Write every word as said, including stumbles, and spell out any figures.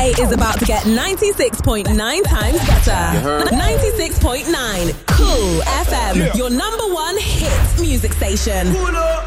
day is about to get ninety-six point nine times better. ninety-six point nine Cool F M, yeah. Your number one hit music station. Cool up.